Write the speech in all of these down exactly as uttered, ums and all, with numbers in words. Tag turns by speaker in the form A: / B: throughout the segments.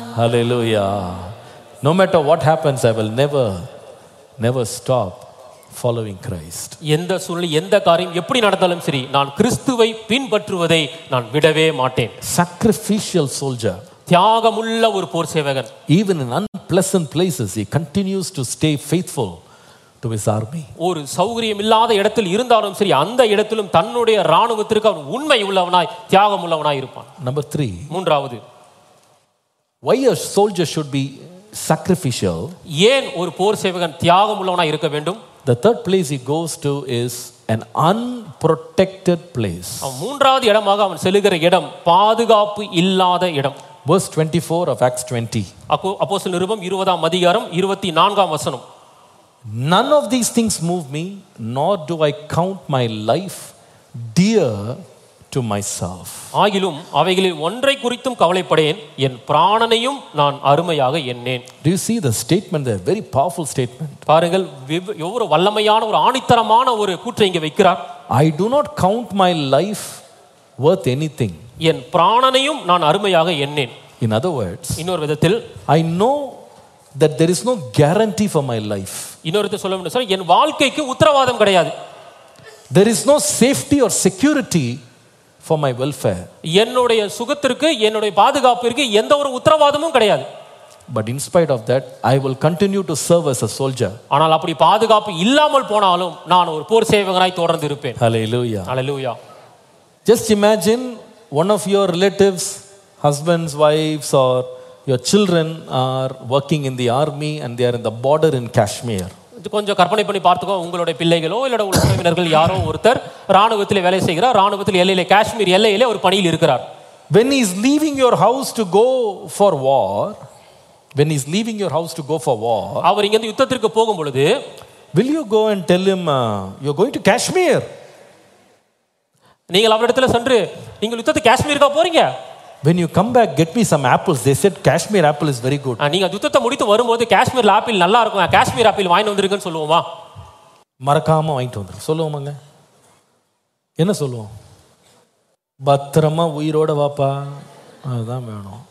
A: Hallelujah. No matter what happens, I will never, never stop following Christ.
B: எந்த சூழ்நிலை எந்த காரியம் எப்படி நடந்தாலும் சரி நான் கிறிஸ்துவை பின்பற்றுவதை நான் விடவே மாட்டேன்.
A: Sacrificial soldier.
B: தியாகமுள்ள ஒரு போர் சேவகன்.
A: Even in unpleasant places, he continues to stay faithful to his army.
B: ஒரு சௌகரியம் இல்லாத இடத்தில் இருந்தாலும் சரி அந்த இடத்திலும் தன்னுடைய ராணுவத்திற்கு அவன் உண்மை உள்ளவனாய் தியாகம் உள்ளவனாய் இருப்பான்.
A: Number three.
B: மூன்றாவது,
A: why a soldier should be sacrificial?
B: ஏன் ஒரு போர் சேவகன் தியாகம் உள்ளவனாய் இருக்க வேண்டும்?
A: The third place he goes to is an unprotected place.
B: அவன் மூன்றாவது இடமாக அவன் செல்லுகிற இடம் பாதுகாப்பு இல்லாத இடம்.
A: Verse twenty-four of Acts twenty.
B: அப்போஸ்தலர் நிருபம் இருபதாம் அதிகாரம் இருபத்தி நான்காம் வசனம்.
A: None of these things move me, nor do I count my life dear to myself.
B: ஆகிலும் அவைகளில் ஒன்றை குறித்தும் கவலைப்படேன், என் பிராணனையும் நான் அருமையாக எண்ணேன்.
A: Do you see the statement there? Very powerful statement.
B: பாருங்கள், எவ்வளவு வல்லமையான ஒரு ஆணித்தரமான ஒரு கூற்றை இங்கே வைக்கிறார்.
A: I do not count my life worth anything.
B: என் பிராணனையும் நான் அருமையாக எண்ணேன்.
A: In other words,
B: இன்னொரு விதத்தில்
A: I know that there is no guarantee for my life.
B: இன்னொரு விதத்தில் சொல்ல வேண்டும் சார், என் வாழ்க்கைக்கு உத்தரவாதம் கிடையாது.
A: There is no safety or security for my welfare.
B: என்னுடைய சுகத்திற்கு என்னுடைய பாதுகாப்பிற்கு எந்த ஒரு உத்தரவாதமும் கிடையாது.
A: But in spite of that, I will continue to serve as a soldier.
B: ஆனால் அப்படி பாதுகாப்பு இல்லாமல் போனாலும் நான் ஒரு போர் சேவகனாய் தொடர்ந்து இருப்பேன்.
A: Hallelujah.
B: Hallelujah.
A: Just imagine one of your relatives, husbands, wives, or your children are working in the army and they are in the border in Kashmir.
B: கொஞ்சம் கற்பனை பண்ணி பார்த்துக்கோ, உங்களுடைய பிள்ளைகளோ இல்ல உறவினர்கள் யாரோ ஒருத்தர் ராணுவத்தில் வேலை செய்கிறார், ராணுவத்தில் எல்லையிலே காஷ்மீர் எல்லையிலே ஒரு பணியில் இருக்கிறார்.
A: When he is leaving your house to go for war, when he is leaving your house to go for war,
B: அவர் இங்க இருந்து யுத்தத்திற்கு போகும் பொழுது,
A: will you go and tell him uh, you are going to Kashmir?
B: நீங்கள் அவரிடத்துல சென்று நீங்கள் யுத்தத்துக்கு காஷ்மீருக்கு போறீங்க,
A: when you come back get me some apples, they said Kashmir apple is very good.
B: நீங்க யுத்தத்தை முடித்து வரும்போது காஷ்மீர்ல ஆப்பிள் நல்லா இருக்கும், காஷ்மீர் ஆப்பிள் வாங்கி வந்திருக்குன்னு சொல்லுவோமா?
A: மறக்காம வாங்கிட்டு வந்துரு சொல்லுவோமாங்க? என்ன சொல்லுவோம்? பத்திரமா உயிரோட வாப்பா, அதுதான் வேணும்.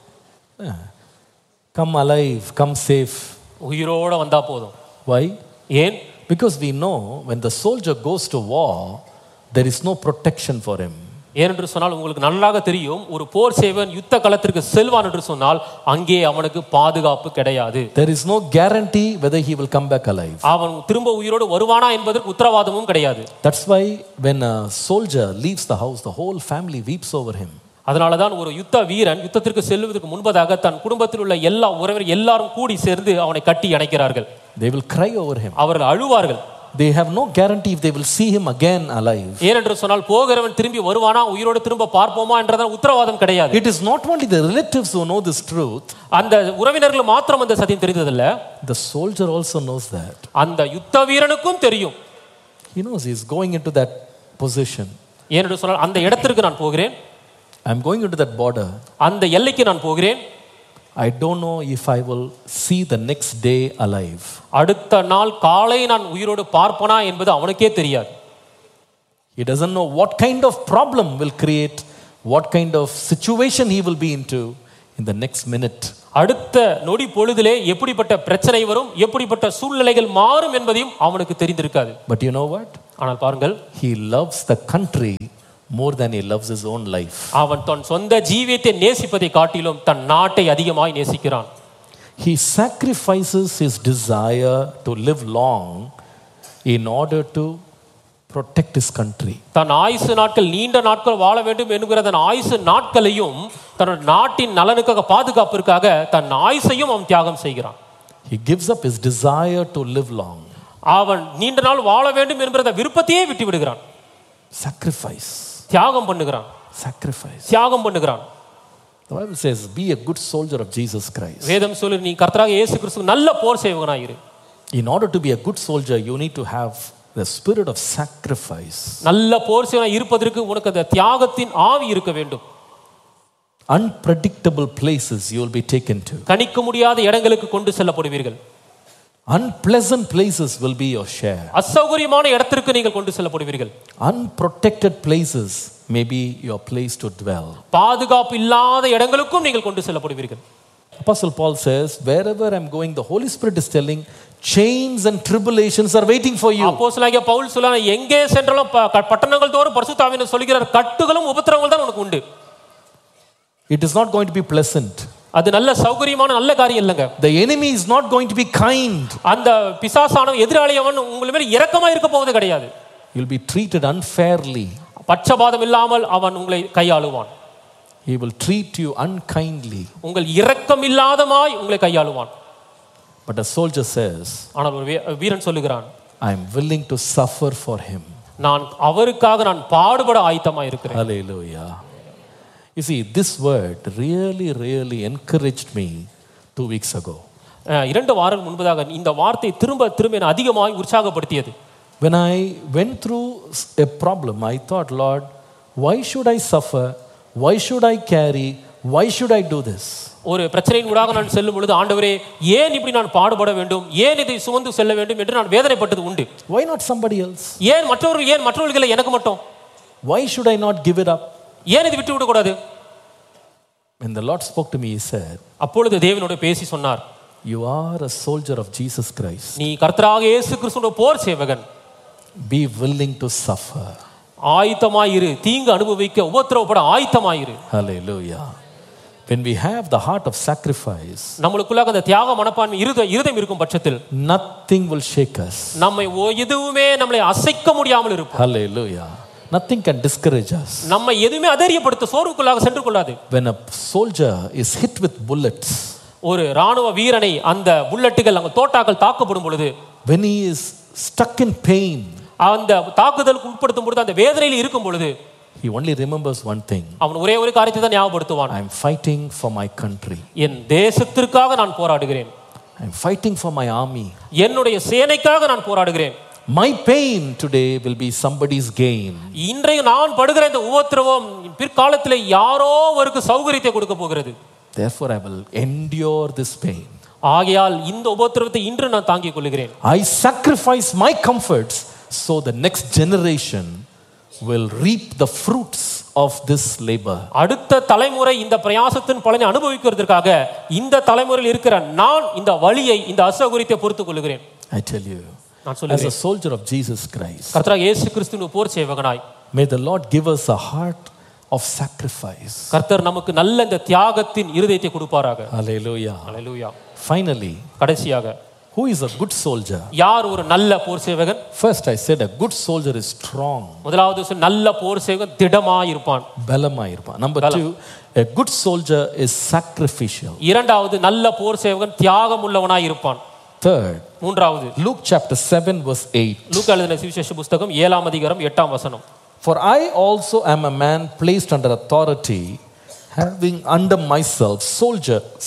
A: Come alive, come safe.
B: உயிரோட வந்தா போதும்.
A: Why?
B: ஏன்?
A: Because we know when the soldier goes to war, there is no protection for him.
B: ஏனென்று சொன்னால் உங்களுக்கு நன்றாக தெரியும், ஒரு போர் சேவன் யுத்த களத்திற்கு செல்வான் என்று சொன்னால் அங்கே அவனுக்கு பாதுகாப்பு கிடையாது.
A: There is no guarantee whether he will come back alive.
B: அவன் திரும்ப உயிரோடு வருவானா என்பதற்கு உத்தரவாதமும் கிடையாது.
A: That's why when a soldier leaves the house, the whole family weeps over him.
B: அதனால தான் ஒரு யுத்த வீரன் யுத்தத்திற்கு செல்வதற்கு முன்பதாக தன் குடும்பத்தில் உள்ள எல்லா உறவினர் எல்லாரும் கூடி சேர்ந்து அவனை கட்டி அணைக்கிறார்கள்.
A: They will cry over him.
B: அவர்கள் அழுவார்கள்.
A: They have no guarantee if they will see him again alive.
B: ஏனென்று சொன்னால் போகிறவன் திரும்பி வருவானா, உயிரோடு திரும்ப பார்ப்போமா என்றதான உத்தரவாதம் கிடையாது.
A: It is not only the relatives who know this truth.
B: அந்த உறவினர்கள் மாத்திரம் அந்த சத்தியம் தெரிந்ததில்ல,
A: the soldier also knows that.
B: அந்த யுத்த வீரனுக்கும் தெரியும்.
A: He knows he is going into that position.
B: ஏனென்று சொன்னால் அந்த இடத்திற்கு நான் போகிறேன்,
A: I am going into that border.
B: அந்த எல்லைக்கு நான் போகிறேன்.
A: I don't know if I will see the next day alive.
B: அடுத்த நாள் காலை நான் உயிரோடு பார்ப்பனா என்பது அவனுக்கே தெரியாது.
A: He doesn't know what kind of problem will create, what kind of situation he will be into in the next minute.
B: அடுத்த நொடி பொழுதிலே எப்படிப்பட்ட பிரச்சனை வரும், எப்படிப்பட்ட சூழ்நிலைகள் மாறும் என்பதையும் அவனுக்கு தெரிந்திருக்காது.
A: But you know what?
B: ஆனால் பாருங்கள்,
A: he loves the country more than he loves his own life.
B: அவன் தன் சொந்த ஜீவியத்தை நேசிப்பதை காட்டிலும் தன் நாட்டை அதிகமாய் நேசிக்கிறான்.
A: He sacrifices his desire to live long in order to protect his country.
B: தன் ஆயுசு நாட்கள் நீண்ட நாட்கள் வாழ வேண்டும் என்கிற தன் ஆயுசு நாட்களையும் தன் நாட்டின் நலனுக்காக பாதுகாப்பிற்காக தன் ஆயுசையும் அவன் தியாகம் செய்கிறான்.
A: He gives up his desire to live long.
B: அவன் நீண்ட நாள் வாழ வேண்டும் என்கிற விருப்பத்தையே விட்டு விடுகிறான்.
A: Sacrifice.
B: தியாகம் பண்ணுகிறான்.
A: Sacrifice.
B: தியாகம் பண்ணுகிறான்.
A: The Bible says, be a good soldier of Jesus Christ.
B: வேதம் சொல்லு, நீ கர்த்தராகிய இயேசு கிறிஸ்து நல்ல போர் சேவகனாய் இரு.
A: In order to be a good soldier, you need to have the spirit of sacrifice.
B: நல்ல போர் சேவகனாய் இருப்பதற்கு உனக்கு அந்த தியாகத்தின் ஆவி இருக்க வேண்டும்.
A: Unpredictable places you will be taken to.
B: கணிக்க முடியாத இடங்களுக்கு கொண்டு செல்லப்படுவீர்கள்.
A: Unpleasant places will be your share.
B: அசௌகரியமான இடத்திற்கு நீங்கள் கொண்டு செல்லப்படுவீர்கள்.
A: Unprotected places may be your place to dwell.
B: பாதுகாப்பு இல்லாத இடங்களுக்கும் நீங்கள் கொண்டு செல்லப்படுவீர்கள்.
A: Apostle Paul says, wherever I'm going, the Holy Spirit is telling, chains and tribulations are waiting for you.
B: அப்போஸ்தலனாகிய பவுல் சொல்றான், எங்கே சென்றாலும் பட்டணங்கள் தோறும் பரிசுத்த ஆவியானவர் சொல்கிறார், கட்டுகளும் உபத்திரவங்களும் தான் உனக்கு உண்டு.
A: It is not going to be pleasant.
B: அது நல்ல சௌகரியமான நல்ல காரியம் இல்லங்க.
A: The enemy is not going to be kind.
B: அந்த பிசாசானவன் எதிராளியவன் உங்கள் மேல் இரக்கமா இருக்க போவது கிடையாது.
A: You'll be treated unfairly.
B: பட்சபாதம் இல்லாமல் அவன் உங்களை கையாளுவான்.
A: He will treat you unkindly.
B: உங்கள் இரக்கம் இல்லாதமாய் உங்களை கையாளுவான்.
A: But a soldier says,
B: ஆனால் ஒரு வீரன் சொல்லுகிறான்,
A: I am willing to suffer for him.
B: நான் அவருக்காக நான் பாடுபட ஆயத்தமாக இருக்கிறேன்.
A: Hallelujah. You see, this word really, really encouraged me two weeks ago.
B: இரண்டு வாரங்கள் முன்பதாக இந்த வார்த்தை திரும்ப திரும்ப அதிகமாக உற்சாகப்படுத்தியது.
A: When I went through a problem, I thought, Lord, why should I suffer? Why should I carry? Why should I do this?
B: ஒரு பிரச்சனையின் ஊடாக நான் செல்லும் பொழுது, ஆண்டவரே ஏன் இப்படி நான் பாடுபட வேண்டும், ஏன் இதை சுமந்து செல்ல வேண்டும் என்று நான் வேதனைப்பட்டது உண்டு.
A: Why not somebody else?
B: ஏன் மற்றவர்கள், ஏன் மற்றவர்கள் எனக்கு மட்டும்?
A: Why should I not give it up?
B: ஏன் இதை விட்டு விட கூடாது?
A: When the Lord spoke to me, he said,
B: அப்பொழுது தேவனோடு பேசி சொன்னார்,
A: you are a soldier of Jesus Christ.
B: நீ கர்த்தராகிய இயேசு கிறிஸ்துவின் போர் சேவகன்.
A: Be willing to suffer.
B: ஆயத்தமாயிரு, தீங்கு அனுபவிக்க உபத்திரவப்பட ஆயத்தமாயிரு.
A: Hallelujah. When we have the heart of sacrifice,
B: நம்மளுக்குள்ளாக அந்த தியாக மனப்பான்மை இருதயம் இருக்கும் பட்சத்தில்
A: nothing will shake us.
B: நம்மை எதுவுமே நம்மளை அசைக்க முடியாமல் இருக்கும்.
A: Hallelujah. Nothing can discourage us.
B: நம்மை எதுவுமே அதரியப்படுத்த சோர்வுக்குள்ளாக சென்று கொள்ளாது.
A: When a soldier is hit with bullets,
B: ஒரு ராணுவ வீரனை அந்த புல்லட்டுகள் அந்த தோட்டாக்கள் தாக்கப்படும் பொழுது,
A: when he is stuck in pain,
B: அந்த தாக்குதலுக்கு உட்படுத்தும் பொழுது, அந்த வேதனையில் இருக்கும் பொழுது,
A: he only remembers one thing.
B: அவன் ஒரே ஒரு காரியத்தை தான் ஞாபகப்படுத்துவான்.
A: I am fighting for my country.
B: என் தேசத்திற்காக நான் போராடுகிறேன்.
A: I am fighting for my army.
B: என்னுடைய சேனைக்காக நான் போராடுகிறேன்.
A: My pain today will be somebody's gain.
B: இன்றைய நான் படுகிற இந்த உபத்திரவம் பிற்காலத்தில் யாரோ ஒருக்கு சௌகரியத்தை கொடுக்க போகிறது.
A: Therefore I will endure this pain.
B: ஆகையால் இந்த உபத்திரவத்தை இன்று நான் தாங்கிக் கொள்கிறேன்.
A: I sacrifice my comforts so the next generation will reap the fruits of this labor.
B: அடுத்த தலைமுறை இந்த பிரயாசத்தின் பலனை அனுபவிக்கிறதுக்காக இந்த தலைமுறையில் இருக்கிற நான் இந்த வலியை, இந்த அசௌகரியத்தை பொறுத்துக் கொள்கிறேன்.
A: I tell you,
B: நான்
A: as
B: சொல்லுகிறேன்,
A: a soldier of Jesus Christ,
B: கர்த்தராகிய இயேசு கிறிஸ்துவின் போர் சேவகனாய்,
A: may the Lord give us a heart of sacrifice.
B: கர்த்தர் நமக்கு நல்ல இந்த தியாகத்தின் இருதயத்தை கொடுப்பாராக.
A: Hallelujah.
B: ஹல்லேலூயா.
A: Finally,
B: கடைசியாக,
A: who is a good soldier?
B: யார் ஒரு நல்ல போர் சேவகன்?
A: First I said a good soldier is strong.
B: முதலாவது நல்ல போர் சேவகன் திடமாய் இருப்பான்,
A: பலமாய் இருப்பான். Number two, a good soldier is sacrificial.
B: இரண்டாவது நல்ல போர் சேவகன் தியாகம் உள்ளவனாய் இருப்பான்.
A: Third,
B: மூன்றாவது,
A: Luke chapter seven verse eight.
B: லூக்கா எழுதின சுவிசேஷ புத்தகம் ஏழாம் அதிகாரம் எட்டாம் வசனம்.
A: For I also am a man placed under authority, having under myself soldiers.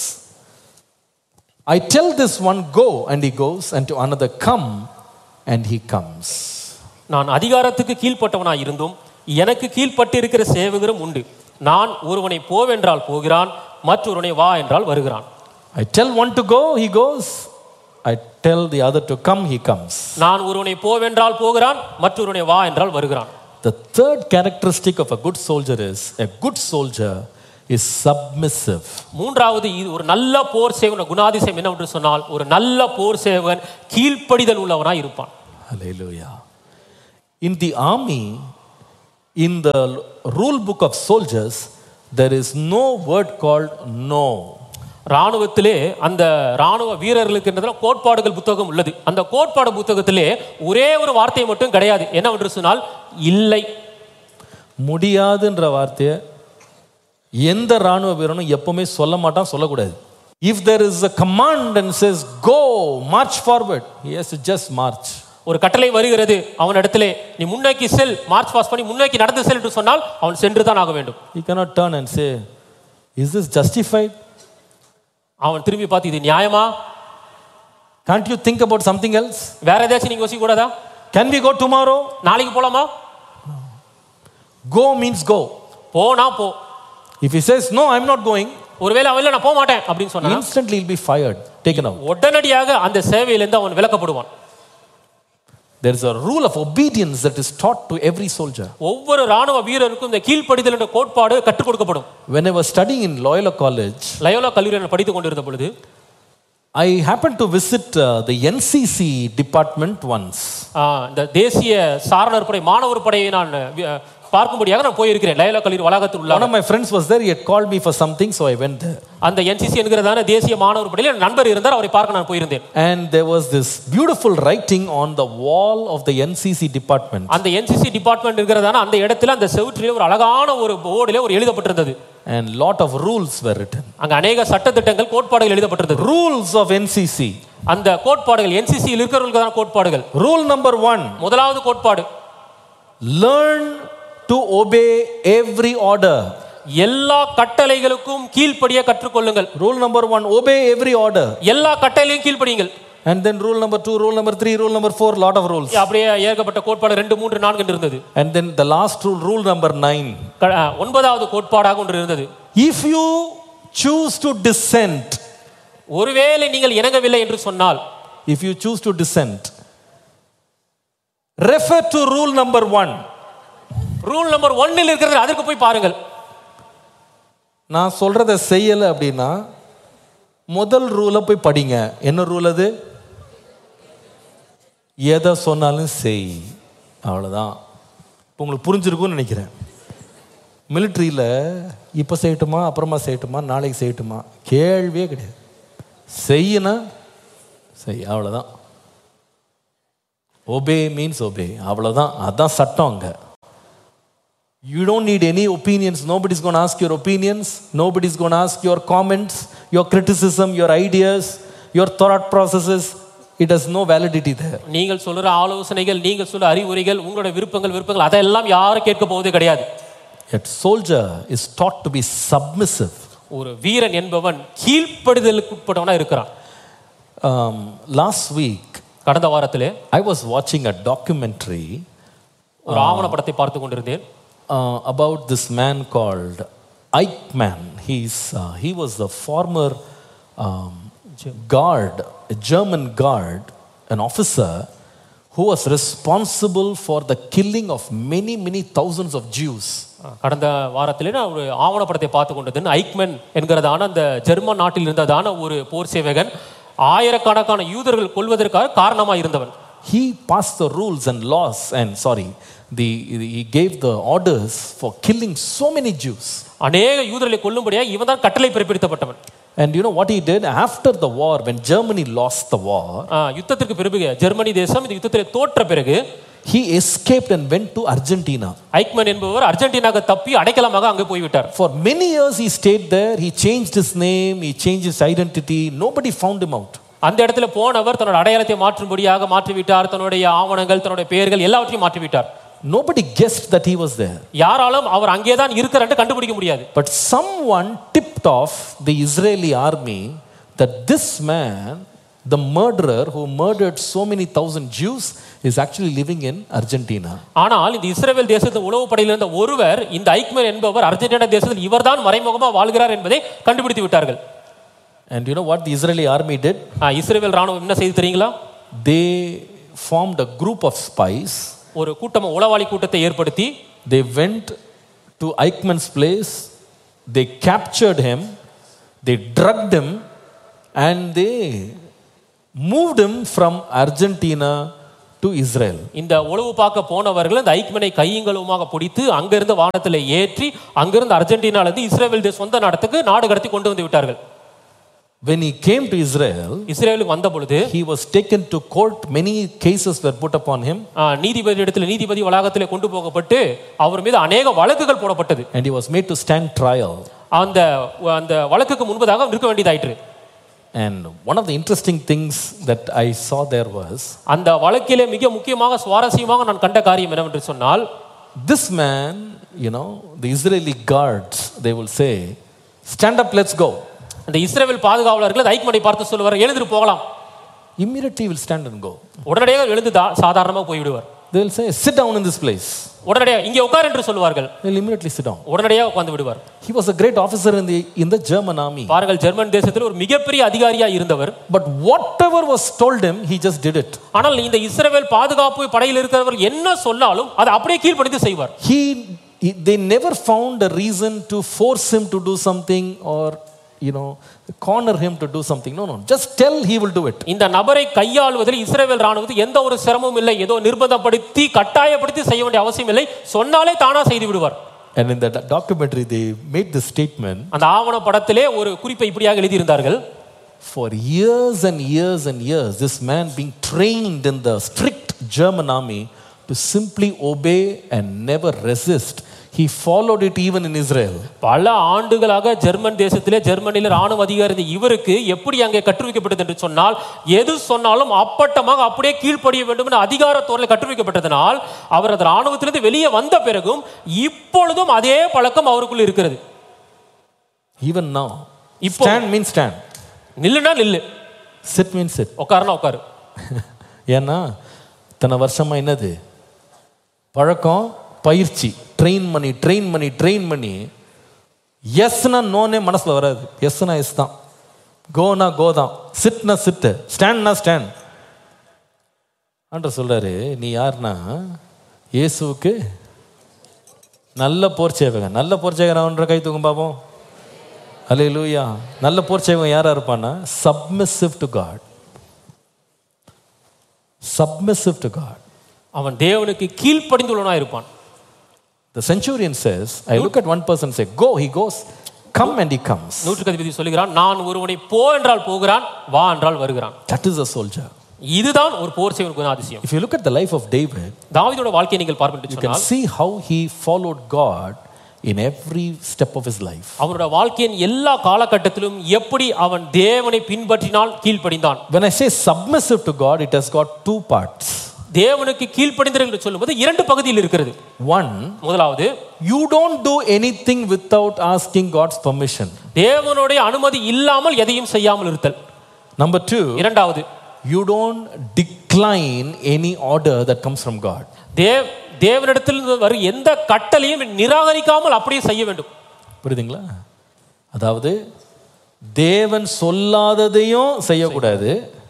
A: I tell this one, go, and he goes, and to another, come, and he comes.
B: நான் அதிகாரத்துக்கு கீழ்ப்பட்டவனாய் இருந்தும் எனக்கு கீழ்ப்பட்டு இருக்கிற சேவகரும் உண்டு. நான் ஒருவனை போவென்றால் போகிறான், மற்றொருவனை வா என்றால் வருகிறான்.
A: I tell one to go, he goes. I tell the other to come, he comes.
B: நான் ஒருவனை போவென்றால் போகிறான், மற்றொருவனை வா என்றால் வருகிறான்.
A: The third characteristic of a good soldier is a good soldier is submissive.
B: மூன்றாவது, இது ஒரு நல்ல போர் சேவகன் குணாதிசயம் என்னவென்று சொன்னால், ஒரு நல்ல போர் சேவகன் கீழ்ப்படிதல் உள்ளவனாய் இருப்பான்.
A: Hallelujah. In the army, in the rule book of soldiers, there is no word called no.
B: ராணுவத்திலே அந்த ராணுவ வீரர்களுக்கு கோட்பாடுகள் புத்தகம் உள்ளது. அந்த கோட்பாடு புத்தகத்திலே ஒரே ஒரு வார்த்தை மட்டும் கிடையாது. என்னவென்று சொன்னால் இல்லை.
A: முடியாதுன்ற வார்த்தையை எந்த ராணுவ வீரனும் எப்பவுமே சொல்ல மாட்டான், சொல்லக்கூடாது. If there is a command and says go, march forward, he has to just march.
B: ஒரு கட்டளை வருகிறது அவன் இடத்திலே, நீ முன்னோக்கி செல், மார்ச் பாஸ் பண்ணி முன்னோக்கி நடந்து செல் என்று சொன்னால் அவன் சென்று தான் ஆக வேண்டும்.
A: He cannot turn and say, is this justified?
B: அவன் திரும்பி பார்த்து, இது நியாயமா?
A: Can't you think about something else?
B: வேற ஏதாச்சும் நீங்க யோசிக்க கூடாதா?
A: Can we go tomorrow?
B: நாளைக்கு போலாமா?
A: Go means go.
B: போனா போ.
A: If he says no, I'm not going,
B: ஒருவேளை அவன் இல்ல நான் போக மாட்டேன் அப்படின்னு சொன்னா,
A: instantly he'll be fired, taken out.
B: உடனடியாக அந்த சேவையிலிருந்து அவன் விலக்கப்படுவான்.
A: There is a rule of obedience that is taught to every soldier.
B: ஒவ்வொரு ராணுவ வீரருக்கும் இந்த கீழ்ப்படிதல் என்ற கோட்பாடு கற்றுக் கொடுக்கப்படும்.
A: When I was studying in Loyola College,
B: Loyola கல்லூரியில் நான் படித்துக் கொண்டிருந்த பொழுது
A: I happened to visit uh, the N C C department once.
B: இந்த தேசிய சாரணர் படை மாணவர் படையை நான் பார்க்கும்படியாக நான் போயிருக்கிறேன். லயோலா கல்லூரி வளாகத்தில் உள்ள
A: One of my friends was there. He had called me for something, so I went there.
B: அந்த N C C என்கிறதான தேசிய மாணவர் படையில் என் நண்பர் இருந்தார், அவரை பார்க்க நான் போயிருந்தேன்.
A: And there was this beautiful writing on the wall of the N C C department.
B: அந்த N C C டிபார்ட்மெண்ட் என்கிறதான அந்த இடத்துல அந்த செவுற்றிலே ஒரு அழகான ஒரு போர்டிலே ஒரு எழுதப்பட்டிருந்தது.
A: And lot of rules were written.
B: அங்க अनेக சட்டதிட்டங்கள் கோட்பாடுகள் எழுதப்பட்டிருந்தது.
A: Rules of N C C.
B: அந்த கோட்பாடுகள் N C C யில் இருக்கிறவர்களுக்கான கோட்பாடுகள்.
A: Rule number one.
B: முதலாவது கோட்பாடு,
A: learn to obey every order.
B: எல்லா கட்டளைகளுக்கும் கீழ்ப்படிய கற்றுக்கொள்ளுங்கள்.
A: Rule number one, obey every order.
B: எல்லா கட்டளையும் கீழ்ப்படியுங்கள்.
A: And then rule number two, rule number three, rule number four, lot of rules.
B: அப்படியே ஏகப்பட்ட கோட்பாடு ரெண்டு மூன்று நான்கு இருந்தது.
A: And then the last rule, rule number nine.
B: ஒன்பதாவது கோட்பாடாக ஒன்று இருந்தது.
A: If you choose to dissent,
B: ஒருவேளை நீங்கள் இணங்கவில்லை என்று சொன்னால்,
A: if you choose to dissent, refer to rule number one.
B: Rule number ஒன்னில் இருக்கிறது, அதற்கு போய் பாருங்கள்.
A: நான் சொல்றதை செய்யலை அப்படின்னா முதல் ரூலை போய் படிங்க. என்ன ரூல் அது? எதை சொன்னாலும் செய், அவ்வளோதான். இப்போ உங்களுக்கு புரிஞ்சிருக்கும்னு நினைக்கிறேன். மிலிட்ரியில் இப்போ செய்யட்டுமா, அப்புறமா செய்யட்டுமா, நாளைக்கு செய்யட்டுமா, கேள்வியே கிடையாது. செய்யனா செய், அவ்வளோதான். ஒபே மீன்ஸ் ஒபே, அவ்வளோதான். அதுதான் சட்டம் அங்கே. You don't need any opinions. Nobody's going to ask your opinions. Nobody's going to ask your comments, your criticism, your ideas, your thought processes. It has no validity there.
B: நீங்கள் சொல்ற ஆலோசனைகள், நீங்கள் சொல்ற அறிவுரைகள், உங்களுடைய விருப்பங்கள் விருப்பங்கள் அதெல்லாம் யாரும் கேட்க போவதே கிடையாது.
A: Yet soldier is taught to be submissive.
B: ஒரு வீரன் என்பவன் கீழ்ப்படிதலுக்கு உட்பட்டவனா இருக்கிறான்.
A: Um, last week,
B: கடந்த வாரத்திலே
A: I was watching a documentary.
B: ஒரு ஆவணப்படத்தை பார்த்து கொண்டிருந்தேன்.
A: Uh, about this man called Eichmann. He's uh, he was the former um, guard, a German guard, an officer who was responsible for the killing of many many thousands of Jews.
B: கடந்த வாரத்திலே நான் ஒரு ஆவணப்படத்தை பார்த்து கொண்டது. Eichmann என்கிறதான அந்த German நாட்டில் இருந்ததான ஒரு போர் சேவகன் ஆயிரக்கணக்கான யூதர்கள் கொல்வதற்காக காரணமாக இருந்தவன்.
A: He passed the rules and laws and sorry the he gave the orders for killing so many Jews.
B: அநேக யூதர்களை கொல்லும்படியாக இவன் தான் கட்டளை பிறப்பித்தப்பட்டவன்.
A: And you know what he did after the war, when Germany lost the war,
B: யுத்தத்திற்கு பிறகு Germany தேசம் இந்த யுத்தத்திலே தோற்ற பிறகு
A: he escaped and went to Argentina.
B: Eichmann என்பவர் அர்ஜென்டினாவுக்கு தப்பி அடைக்கலமாக அங்கே போய்விட்டார்.
A: For many years he stayed there. He changed his name, he changed his identity. Nobody found him out.
B: அந்த இடத்துல போனவர் தன்னோட அடையாளத்தை மாற்றும்படியாக மாற்றிவிட்டார். தன்னுடைய ஆவணங்கள், தன்னுடைய பெயர்கள் எல்லாவற்றையும் மாற்றிவிட்டார்.
A: Nobody guessed that he was there.
B: யாராலும் அவர் அங்கே தான் இருக்கிறார் என்று கண்டுபிடிக்க முடியாது.
A: But someone tipped off the Israeli army that this man, the murderer who murdered so many thousand Jews, is actually living in Argentina.
B: ஆனால் இந்த இஸ்ரவேல் தேசத்தின் உளவு படையில் இருந்த ஒருவர், இந்த ஐக்மன் என்பவர் அர்ஜென்டினா தேசத்தில் இவர்தான் மறைமுகமாக வாழ்கிறார் என்பதை கண்டுபிடித்து விட்டார்கள்.
A: And you know what the Israeli army did?
B: இஸ்ரவேல் ராணுவம் என்ன செய்து தெரியுங்களா?
A: They formed a group of spies.
B: ஒரு கூட்டம், உளவாளி கூட்டத்தை ஏற்படுத்தி
A: they went to Eichmann's place, they captured him, they drugged him, and they moved him from Argentina to Israel.
B: இந்த உளவு பார்க்க போனவர்கள் இந்த ஐக்மனை கையங்களுமாக பிடித்து அங்கிருந்து வானத்தில் ஏற்றி அங்கிருந்து அர்ஜென்டினால இருந்து இஸ்ரேல் சொந்த நாட்டுக்கு நாடு கடத்தி கொண்டு வந்து விட்டார்கள்.
A: When he came to Israel,
B: இஸ்ரேலுக்கு வந்த பொழுது
A: he was taken to court. Many cases were put upon him.
B: நீதிபதி இடத்தில் நீதிபதி வளாகத்திலே கொண்டு போகப்பட்டு அவர் மீது अनेक வழக்குகள் போடப்பட்டது.
A: And he was made to stand trial.
B: அந்த அந்த வழக்குக்கு முன்பதாக நிற்க வேண்டியதாயிற்று.
A: And one of the interesting things that I saw there was,
B: அந்த வழக்கிலே மிக முக்கியமாக சுவாரஸ்யமாக நான் கண்ட காரியம் என்னவென்று சொன்னால்,
A: this man, you know, the Israeli guards, they will say, stand up, let's go.
B: அந்த இஸ்ரவேல் பாதுகாவலர்கள் ஐக்மனை பார்த்து சொல்லுவார், எழுந்து போகலாம்.
A: Immediately will stand and go.
B: உடனடியாக எழுந்து சாதாரணமாக போய் விடுவார்.
A: they will say, sit down in this place.
B: உடனடியாக இங்கே உட்கார் என்று சொல்வார்கள்.
A: They will immediately sit down.
B: உடனடியாக உட்கார்ந்து விடுவார்.
A: He was a great officer in the in the German army.
B: பாருங்கள், ஜெர்மன் தேசத்தில் ஒரு மிகப்பெரிய அதிகாரியா இருந்தவர்.
A: But whatever was told him, he just did it.
B: ஆனால் இந்த இஸ்ரவேல் பாதுகாப்பு படையில் இருக்கிறவர் என்ன சொன்னாலும் அதை அப்படியே கீழ்ப்படிந்து செய்வார்.
A: He, he they never found a reason to force him to do something or you know corner him to do something. No, no, just tell, he will do it.
B: இந்த நபரை கையாளுவதில் இஸ்ரவேல் ராணுவத்துக்கு எந்த ஒரு சிரமமும் இல்லை. ஏதோ நிர்பந்தப்படுத்தி கட்டாயப்படுத்தி செய்ய வேண்டிய அவசியம் இல்லை. சொன்னாலே தானா செய்து விடுவார்.
A: And in the documentary they made this statement.
B: அந்த ஆவண படத்திலே ஒரு குறிப்பை இப்படியாக எழுதி இருந்தார்கள்.
A: For years and years and years this man being trained in the strict German army to simply obey and never resist. He followed it even in Israel.
B: பல ஆண்டுகளாக ஜெர்மன் தேசத்திலே ஜெர்மனியில் ராணுவ அதிகாரி இவருக்கு எப்படி அங்கே கற்றுவிக்கப்பட்டது என்று சொன்னால், எது சொன்னாலும் அப்பட்டமாக அப்படியே கீழ்ப்படிய வேண்டும் என்ற அதிகாரத்தோடு கற்றுவிக்கப்பட்டதனால் அவர் அந்த ராணுவத்திலிருந்து வெளியே வந்த பிறகும் இப்பொழுதும் அதே பழக்கம் அவருக்குள் இருக்கிறது.
A: Even now. Stand means stand.
B: நில்லுனா நில்லு.
A: Sit means sit.
B: உட்காருனா உட்காரு.
A: ஏன்னா தன வருஷமா என்னது பழக்கம், பயிற்சி, ட்ரெயின் பண்ணி ட்ரெயின் பண்ணி ட்ரெயின் பண்ணி எஸ்னா நோனே மனசில் வராது. எஸ்னா எஸ் தான், கோனா கோ தான், சிட்னா சிட்டு, ஸ்டாண்ட்னா ஸ்டாண்ட். ஆண்டவர் சொல்றாரு, நீ யாருன்னா இயேசுவுக்கு நல்ல போர் சேவகன். நல்ல போர் சேவகன் கை தூக்கும் பாப்போம். அல்லேலூயா. நல்ல போர் சேவகன் யாரா இருப்பான்னா submissive to God. Submissive to God.
B: அவன் தேவனுக்கு கீழ்ப்படிந்துள்ளவனாக இருப்பான்.
A: The centurion says, I look at one person and say, go, he goes, come and he comes.
B: நூற்றுக்கு அதிபதி சொல்லுகிறான், நான் ஒருவனை போ என்றால் போகிறான், வா என்றால் வருகிறான்.
A: That is a soldier.
B: இதுதான் ஒரு போர் சேவகனுக்கு அதிசயம்.
A: If you look at the life of David,
B: தாவீதோட வாழ்க்கையை நீங்கள் பார்ப்பீர்கள்
A: you can see how he followed God in every step of his life.
B: அவருடைய வாழ்க்கையின் எல்லா காலகட்டத்திலும் எப்படி அவன் தேவனை பின்பற்றினால் கீழ்ப்படிந்தான்.
A: When I say submissive to God, it has got two parts.
B: தேவனுக்கு கீழ்ப்படிந்தல் என்று சொல்லும்போது இரண்டு பகுதியில் இருக்கிறது.
A: One,
B: முதலாவது,
A: you don't do anything without asking God's permission.
B: தேவனுடைய அனுமதி இல்லாமல் எதையும் செய்யாமல் இருத்தல்.
A: Number two,
B: இரண்டாவது,
A: you don't decline any order that comes from God.
B: தேவ தேவனிடத்தில் வரும் எந்த கட்டளையும் நிராகரிக்காமல் அப்படியே செய்ய வேண்டும்.
A: புரியுதுங்களா? அதாவது தேவன் சொல்லாததையும் செய்யக்கூடாது,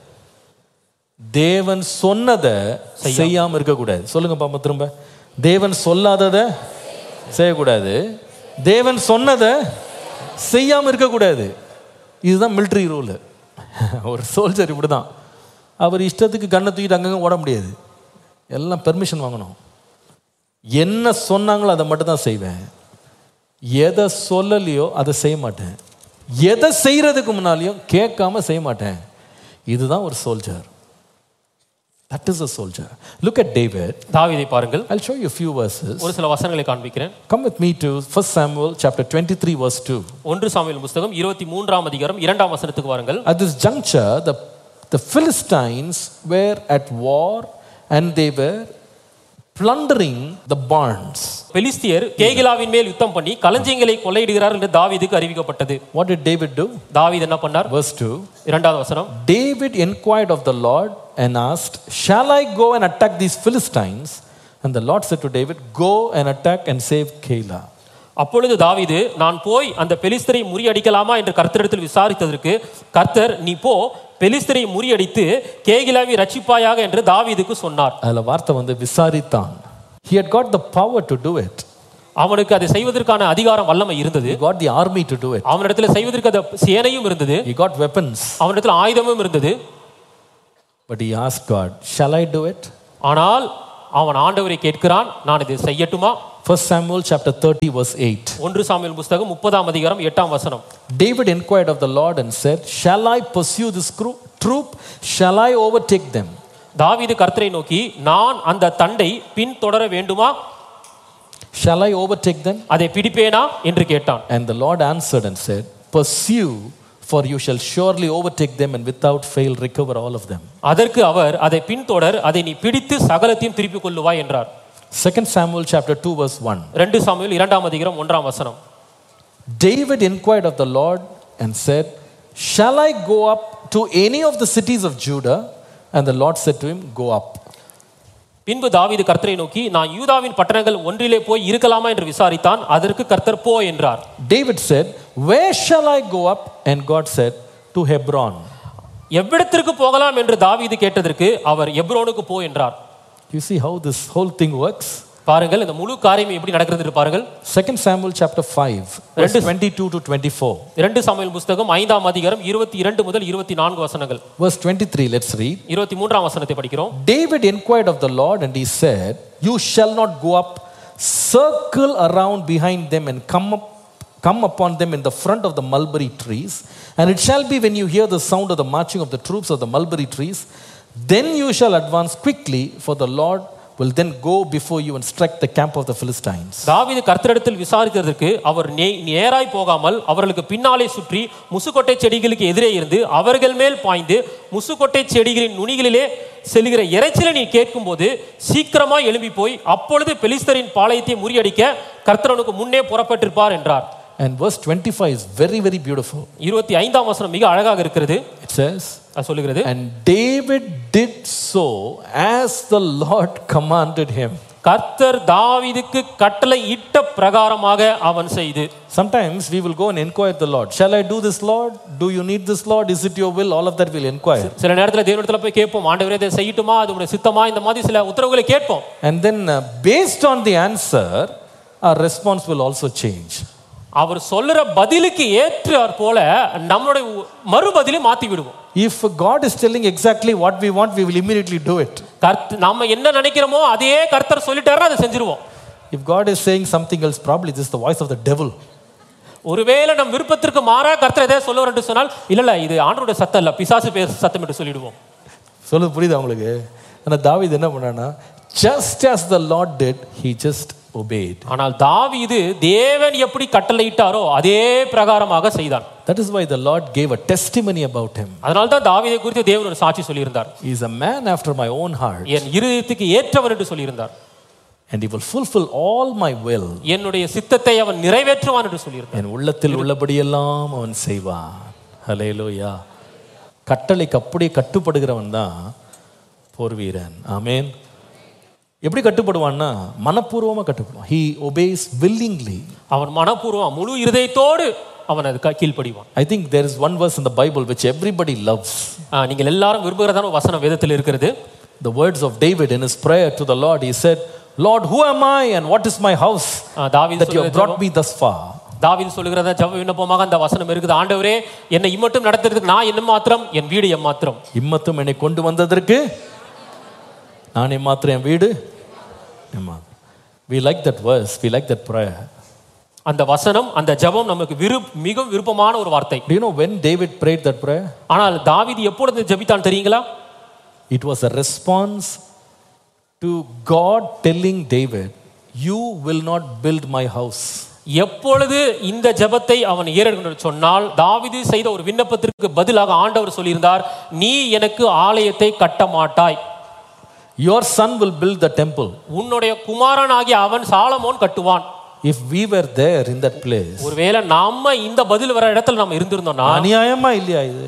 A: தேவன் சொன்னதை செய்யாம இருக்கக்கூடாது. சொல்லுங்க பாப்பா திரும்ப. தேவன் சொல்லாததை செய்யக்கூடாது, தேவன் சொன்னதை செய்யாம இருக்கக்கூடாது. இதுதான் மிலிட்டரி ரூல். ஒரு சோல்ஜர் இப்படிதான். அவர் இஷ்டத்துக்கு கண்ணை தூக்கிட்டு அங்கங்க ஓட முடியாது. எல்லாம் பெர்மிஷன் வாங்கணும். என்ன சொன்னாங்களோ அதை மட்டும் தான் செய்வேன். எதை சொல்லலையோ அதை செய்ய மாட்டேன். எதை செய்யறதுக்கு முன்னாலையும் கேட்காம செய்ய மாட்டேன். இதுதான் ஒரு soldier. That is a soldier. Look at David.
B: தாவீதை பாருங்கள்.
A: I'll show you a few verses.
B: ஒரு சில வசனங்களை காண்பிக்கிறேன்.
A: Come with me to First Samuel chapter twenty-three verse two.
B: ஒன்று சாமுவேல் புத்தகம் இருபத்தி மூன்றாம் அதிகாரம் இரண்டாம் வசனத்துக்கு வாருங்கள்.
A: At this juncture the the Philistines were at war and they were plundering the barns.
B: பெலிஸ்தியர் கேகிலாவின் மேல் யுத்தம் பண்ணி களஞ்சியங்களை கொள்ளையிடுகிறார் என்று தாவீதுக்கு அறிவிக்கப்பட்டது.
A: What did David do?
B: தாவீது என்ன பண்ணார்?
A: Verse two.
B: இரண்டாவது வசனம்.
A: David inquired of the Lord and asked, shall I go and attack these Philistines? And the Lord said to David, go and attack and save Keilah.
B: அப்பொழுது தாவீது, நான் போய் அந்த பெலிஸ்தரை முறியடிக்கலாமா என்று கர்த்தரிடத்தில் விசாரித்ததற்கு கர்த்தர், நீ போ, பெலிஸ்தரை முறியடித்து கேகிலாவை ரட்சிப்பாயாக என்று தாவீதுக்கு சொன்னார்.
A: அதுல வார்த்தை வந்து விசாரித்தான். He had got the power to do it.
B: அவனுக்கு அதை செய்வதற்கான அதிகாரம் வல்லமை இருந்தது.
A: He got the army to do it.
B: அவனிடத்துல செய்வதற்கு அந்த சேனையும் இருந்தது.
A: He got weapons.
B: அவனிடத்துல ஆயுதமும் இருந்தது.
A: But he asked God, shall I do it?
B: ஆனால் அவன் ஆண்டவரை கேட்கிறான், நான் இதை செய்யட்டுமா?
A: First Samuel chapter thirty verse eight.
B: ஒன்று சாமுவேல் புத்தகம் முப்பதாம் அதிகாரம் எட்டாம் வசனம்.
A: David inquired of the Lord and said, shall I pursue this troop? Shall I overtake them?
B: தாவீது கர்த்தரை நோக்கி, நான் அந்த தண்டை பின் தொடர வேண்டுமா?
A: Shall I overtake them?
B: அதை பிடிப்பேனா என்று கேட்டான்.
A: And the Lord answered and said, pursue, for you shall surely overtake them and without fail recover all of them.
B: அதற்கு அவர், அதை பின்தொடர், அதை நீ பிடித்து சகலத்தையும் திருப்பிக் கொள்ளுவாய் என்றார்.
A: Second Samuel chapter two verse one.
B: இரண்டு சாமுவேல் இரண்டாம் அதிகாரம் ஒன்றாம் வசனம்.
A: David inquired of the Lord and said, shall I go up to any of the cities of Judah? And the Lord said to him, go up.
B: பின்பு தாவீது கர்த்தரை நோக்கி, நான் யூதாவின் பட்டணங்கள் ஒன்றிலே போய் இருக்கலாமா என்று விசாரித்தான். அதற்கு கர்த்தர் போ என்றார்.
A: David said, where shall I go up? And God said, to Hebron.
B: எவ்விடத்திற்கு போகலாம் என்று தாவீது கேட்டதற்கு அவர் எப்ரோனுக்கு போ என்றார்.
A: You see how this whole thing works?
B: பாருங்கள் இந்த முழு காரியம் எப்படி நடக்கிறது என்று பாருங்கள்.
A: Second Samuel chapter five verse twenty-two to twenty-four.
B: இரண்டு சாமுவேல் புத்தகம் ஐந்தாம் அதிகாரம் இருபத்தி இரண்டு முதல் இருபத்தி நான்கு வசனங்கள்.
A: Verse twenty-three, let's read.
B: இருபத்தி மூன்றாம் வசனத்தை படிக்கிறோம்.
A: David inquired of the Lord and he said, you shall not go up, circle around behind them and come up come upon them in the front of the mulberry trees, and it shall be when you hear the sound of the marching of the troops of the mulberry trees, then you shall advance quickly, for the Lord will then go before you and strike the camp of the Philistines.
B: தாவீது கர்த்தரிடத்தில் விசாரித்ததற்கு அவர் நேராய் போகாமல் அவர்களுக்கு பின்னாலே சுற்றி முசுக்கொட்டை செடிகளுக்கு எதிரே இருந்து அவர்கள் மேல் பாய்ந்து முசுக்கொட்டை செடிகளின் நுனிகளிலே செல்கிற இறைச்சலை நீ கேட்கும்போது சீக்கிரமாய் எழும்பி போய் அப்பொழுது பெலிஸ்தரின் பாளையத்தை முறியடிக்க கர்த்தரனுக்கு முன்னே புறப்பட்டிருப்பார் என்றார்.
A: And verse twenty-five is very very beautiful.
B: இருபத்தி ஐந்தாம் வசனம் மிக அழகாக இருக்கிறது.
A: It says,
B: சொல்லுகிறது,
A: and David did so as the Lord commanded him.
B: கர்த்தர் தாவீதுக்கு கட்டளை இட்ட பிரகாரமாக அவன் செய்து.
A: Sometimes we will go and inquire the Lord. Shall I do this, Lord? Do you need this, Lord? Is it your will? All of that we'll inquire.
B: சில நேரத்துல தேவனிடத்துல போய் கேட்போம், ஆண்டவரே இதை செய்யட்டுமா, அது உம்முடைய சித்தமா, இந்த மாதிரி சில உத்தரவுகளை கேட்போம்.
A: And then uh, based on the answer, our response will also change.
B: அவர் சொல்லுற பதிலுக்கு ஏற்றார் போல நம்மளுடைய மறுபதிலை மாத்தி விடுவோம்.
A: If God is telling exactly what we want, we will immediately do it.
B: கர்த்தர் நாம என்ன நினைக்கிறோமோ அதே கர்த்தர் சொல்லிட்டாருன்னா அதை செஞ்சிருவோம்.
A: If God is saying something else, probably this is the voice of the devil.
B: ஒருவேளை நம் விருப்பத்திற்கு மாறா கர்த்தர் எதை சொல்லுவார் என்று சொன்னால், இல்ல இல்ல இது ஆண்டவருடைய சத்தம் இல்ல, பிசாசு பேர் சத்தம் என்று சொல்லிடுவோம்.
A: சொல்லுது புரியுதா உங்களுக்கு? ஆனா தாவீது என்ன பண்ணானா, just as the Lord did, he just obeyed.
B: ஆனால் தாவீது தேவன் எப்படி கட்டளையிட்டாரோ அதே பிரகாரமாக செய்தான்.
A: That is why the Lord gave a testimony about him.
B: அதனால தான் தாவீதை குறித்து தேவன் ஒரு சாட்சி சொல்லி இருந்தார்.
A: He is a man after my own heart.
B: என் இருதயத்துக்கு ஏற்றவர் என்று சொல்லி இருந்தார்.
A: And he will fulfill all my will.
B: என்னுடைய சித்தத்தை அவன் நிறைவேற்றுவான் என்று சொல்லி இருந்தார்.
A: என் உள்ளத்தில் உள்ளபடியெல்லாம் அவன் செய்வான். ஹல்லேலூயா. கட்டளைக்கு அப்படியே கட்டுப்படுகிறவன் தான் போர் வீரன். ஆமென். எப்படி கட்டுப்படுவான்னா மனப்பூர்வமா கட்டுப்படுவான். He obeys willingly.
B: அவன் மனப்பூர்வமா முழு இருதயத்தோடு அவன் அதுக்கு கீழ்ப்படிவான்.
A: I think there is one verse in the Bible which everybody loves.
B: நீங்கள் எல்லாரும் விரும்புகிறதான ஒரு வசனம் வேதத்தில் இருக்கிறது.
A: The words of David in his prayer to the Lord, he said, Lord, who am I and what is my house that you have brought me thus far?
B: தாவீது சொல்லுகிறத ஜெப விண்ணப்பமாக அந்த வசனம் இருக்குது. ஆண்டவரே, என்னை இம்மட்டும் நடத்துறதுக்கு நான் என்ன மாத்திரம், என் வீடு எம்மாத்திரம்.
A: இம்மட்டும் என்னை கொண்டு வந்ததற்கு நான் எம்மாத்திரம், என் வீடு எம்மாத்திரம். We like that verse, we like that prayer.
B: அந்த வசனம் அந்த ஜெபம் நமக்கு மிகவும் விருப்பமான ஒரு வார்த்தை.
A: Do you know when David prayed that prayer?
B: ஆனால் தாவீது எப்பொழுது ஜெபித்தான் தெரியுங்களா?
A: It was a response to God telling David, you will not build my house.
B: எப்பொழுது இந்த ஜெபத்தை அவன் ஏறெடுக்கணும் சொன்னால், தாவீது செய்த ஒரு விண்ணப்பத்திற்கு பதிலாக ஆண்டவர் சொல்லியிருந்தார், நீ எனக்கு ஆலயத்தை கட்ட மாட்டாய்.
A: Your son will build the temple.
B: உன்னுடைய குமாரனாகிய அவன் சாலமோன் கட்டுவான்.
A: If we were there in that place,
B: ஒருவேளை நாம இந்த பதில் வர இடத்துல நாம இருந்திருந்தோம்னா,
A: அநியாயமா இல்லையா இது?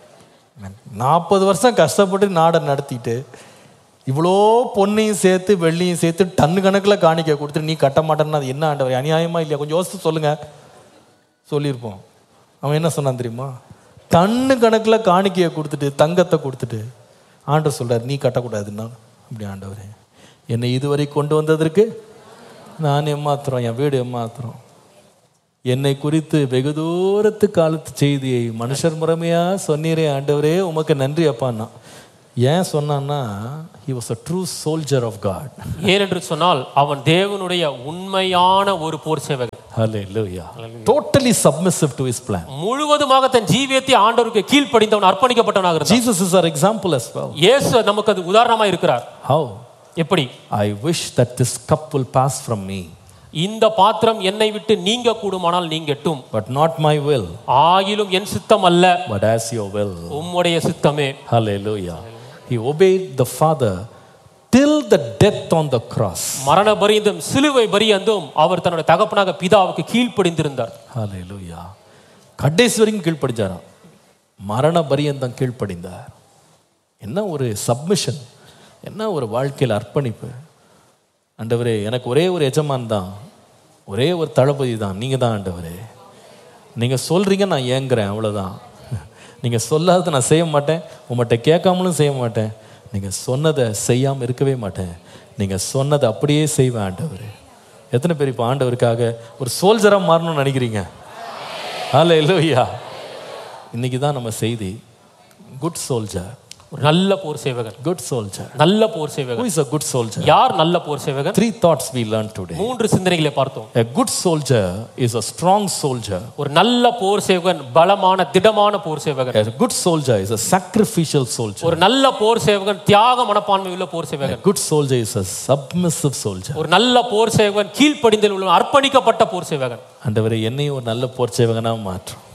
A: நாற்பது வருஷம் கஷ்டப்பட்டு நாடை நடத்திட்டு இவ்வளோ பொன்னையும் சேர்த்து வெள்ளியும் சேர்த்து டன்னு கணக்கில் காணிக்க கொடுத்து நீ கட்ட மாட்டேன்னா அது என்ன ஆண்டவர், அநியாயமா இல்லையா? கொஞ்சம் யோசித்து சொல்லுங்க. சொல்லியிருப்போம். அவன் என்ன சொன்னான் தெரியுமா? டன்னு கணக்கில் காணிக்கையை கொடுத்துட்டு தங்கத்தை கொடுத்துட்டு ஆண்டவர் சொல்றார், நீ கட்டக்கூடாதுன்னா. அப்படி ஆண்டவரே, என்னை இதுவரை கொண்டு வந்ததற்கு நான் ஏமாத்துறோம், என் வீடு ஏமாத்துறோம். என்னை குறித்து வெகு தூரத்து காலத்து செய்தியை மனுஷர் முறைமையா சொன்னீரே ஆண்டவரே, உமக்கு நன்றி அப்பான்னா. ஏன் சொன்னான்னா, he was a true soldier of God.
B: ஏனென்று சொன்னால் அவன் தேவனுடைய உண்மையான ஒரு போர் சேவகன்.
A: Hallelujah. Totally submissive to his plan.
B: முழுவதுமாக தன் ஜீவியத்தை ஆண்டவருக்கு கீழ்ப்படிந்தவன், அர்ப்பணிக்கப்பட்டவனாக இருந்தான்.
A: Jesus is our example as well.
B: இயேசு நமக்கு அது உதாரணமா இருக்கிறார்.
A: How?
B: எப்படி?
A: I wish that this cup will pass from me.
B: இந்த பாத்திரம் என்னை விட்டு நீங்க கூடுமானால் நீங்கட்டும்.
A: But not my will.
B: ஆகிலும் என் சித்தம் அல்ல,
A: but as your will.
B: உம்முடைய சித்தமே.
A: Hallelujah. He obeyed the Father till the death on the cross.
B: மரண பரியந்தம் சிலுவை பரியந்தம் அவர் தன்னுடைய தகப்பனாக பிதாவுக்கு கீழ்ப்படிந்திருந்தார்.
A: Hallelujah. கடைசி வரைக்கும் கீழ்ப்படிஞ்சாராம். மரண பரியந்தம் கீழ்ப்படிந்தார். என்ன ஒரு சப்மிஷன். என்ன ஒரு வாழ்க்கையில் அர்ப்பணிப்பு. ஆண்டவரே, எனக்கு ஒரே ஒரு எஜமான் தான், ஒரே ஒரு தளபதி தான், நீங்கள் தான் ஆண்டவரே. நீங்கள் சொல்கிறீங்க, நான் ஏங்குறேன், அவ்வளோதான். நீங்கள் சொல்லாத நான் செய்ய மாட்டேன், உங்கள்கிட்ட கேட்காமலும் செய்ய மாட்டேன், நீங்கள் சொன்னதை செய்யாமல் இருக்கவே மாட்டேன், நீங்கள் சொன்னதை அப்படியே செய்வேன் ஆண்டவரே. எத்தனை பேர் இப்போ ஆண்டவருக்காக ஒரு சோல்ஜராக மாறணும்னு நினைக்கிறீங்க? ஹல்லேலூயா. இன்னைக்கு தான் நம்ம செய்தி. குட் சோல்ஜர்,
B: ஒரு நல்ல போர் சேவகன்.
A: குட் சோல்ஜர்,
B: நல்ல போர் சேவகன்.
A: who is a good soldier?
B: யார் நல்ல போர் சேவகன்?
A: Three thoughts we learned today.
B: மூன்று சிந்தனைகளை பார்த்தோம்.
A: A good soldier is a strong soldier.
B: ஒரு நல்ல போர் சேவகன் பலமான திடமான போர் சேவகன்.
A: A good soldier is a sacrificial soldier.
B: ஒரு நல்ல போர் சேவகன் தியாக மனப்பான்மை உள்ள போர்
A: A
B: சேவகன்.
A: good soldier is a submissive soldier.
B: ஒரு நல்ல போர் சேவகன் கீழ்ப்படிதல் உள்ள அர்ப்பணிக்கப்பட்ட போர் சேவகன்.
A: ஆண்டவரே, என்னையும் ஒரு நல்ல போர் சேவகனா மாற்றும்.